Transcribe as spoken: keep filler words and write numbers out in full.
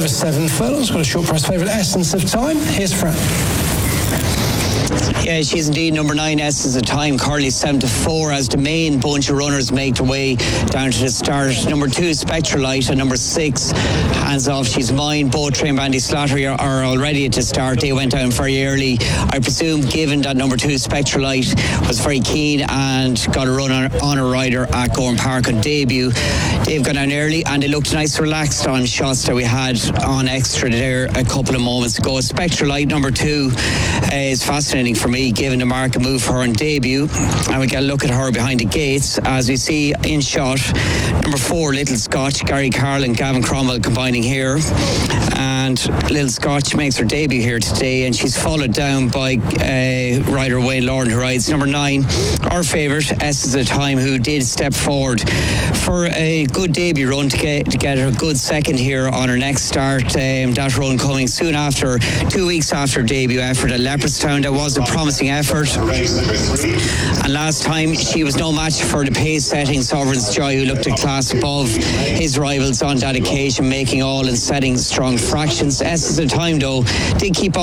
seven furlongs. Got a short price favourite, Essence of Time. Here's Fran. Yeah, she's indeed number nine, Essence of Time, currently seven to four as the main bunch of runners make their way down to the start. Number two, Spectralite, and number six, Hands Off, She's Mine. Both trained by Andy Slattery are, are already at the start. They went down very early. I presume, given that number two, Spectralite, was very keen and got a run on, on a rider at Gorham Park on debut. They've gone down early and they looked nice relaxed on shots that we had on extra there a couple of moments ago. Spectralite, number two, uh, is fascinating for me, given the market move for her on debut. And we get a look at her behind the gates as we see in shot number four, Little Scotch, Gary Carlin, Gavin Cromwell combining here, and Little Scotch makes her debut here today, and she's followed down by uh, rider Wayne Lauren, who rides number nine, our favourite, Essence of Time, who did step forward for a good debut run to get, to get her good second here on her next start. Um, that run coming soon after, two weeks after debut effort at Leopardstown. That was a promising effort, and last time she was no match for the pace setting Sovereign's Joy, who looked a class above his rivals on that occasion, making all and setting strong fractions. Essence of Time though did keep on